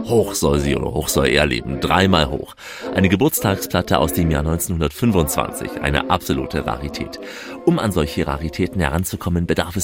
Hoch soll sie oder hoch soll er leben. Dreimal hoch. Eine Geburtstagsplatte aus dem Jahr 1925. Eine absolute Rarität. Um an solche Raritäten heranzukommen, bedarf es